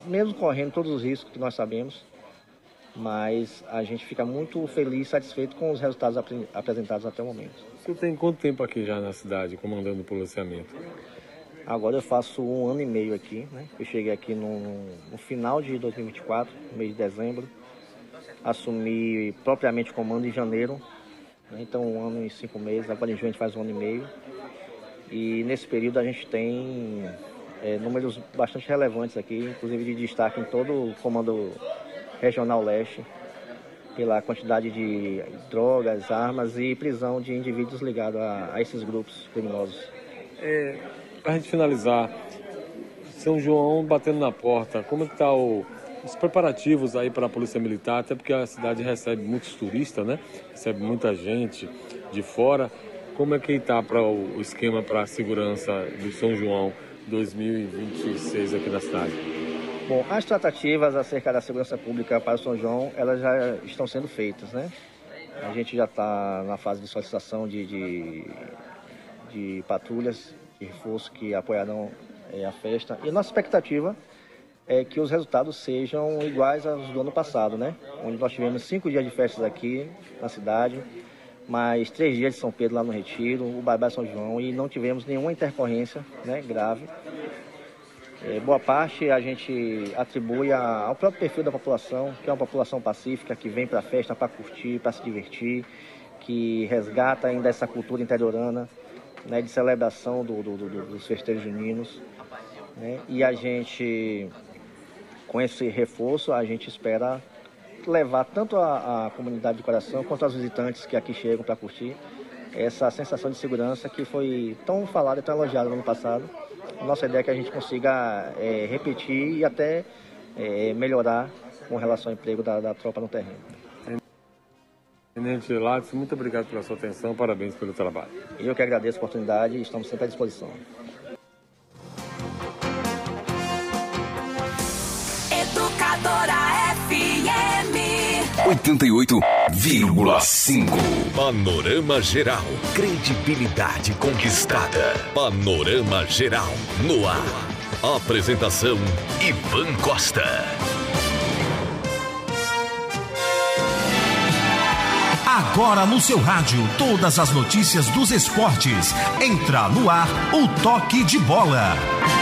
Mesmo correndo todos os riscos que nós sabemos, mas a gente fica muito feliz e satisfeito com os resultados apresentados até o momento. Você tem quanto tempo aqui já na cidade, comandando o policiamento? Agora eu faço 1 ano e meio aqui, né? Eu cheguei aqui no final de 2024, no mês de dezembro. Assumi propriamente o comando em janeiro, né? Então 1 ano e 5 meses, agora em junho a gente faz 1 ano e meio. E nesse período a gente tem números bastante relevantes aqui, inclusive de destaque em todo o comando regional leste, pela quantidade de drogas, armas e prisão de indivíduos ligados a esses grupos criminosos. Para a gente finalizar, São João batendo na porta, como é que está os preparativos aí para a Polícia Militar, até porque a cidade recebe muitos turistas, né? Recebe muita gente de fora. Como é que está para o esquema para a segurança do São João 2026 aqui na cidade? Bom, as tratativas acerca da segurança pública para o São João, elas já estão sendo feitas, né? A gente já está na fase de solicitação de patrulhas de reforço que apoiarão a festa. E a nossa expectativa é que os resultados sejam iguais aos do ano passado, né? Onde nós tivemos 5 dias de festas aqui na cidade, mais 3 dias de São Pedro lá no Retiro, o Baibai São João, e não tivemos nenhuma intercorrência, né, grave. Boa parte a gente atribui ao próprio perfil da população, que é uma população pacífica, que vem para a festa para curtir, para se divertir, que resgata ainda essa cultura interiorana, né, de celebração dos festejos juninos, né? E a gente, com esse reforço, a gente espera levar tanto a comunidade de coração quanto os visitantes que aqui chegam para curtir essa sensação de segurança que foi tão falada e tão elogiada no ano passado. Nossa ideia é que a gente consiga repetir e até melhorar com relação ao emprego da tropa no terreno. Tenente Ladson, muito obrigado pela sua atenção, parabéns pelo trabalho. Eu que agradeço a oportunidade e estamos sempre à disposição. Educadora FM 88,5. Panorama Geral. Credibilidade conquistada. Panorama Geral no ar. Apresentação: Ivan Costa. Agora no seu rádio, todas as notícias dos esportes. Entra no ar o Toque de Bola.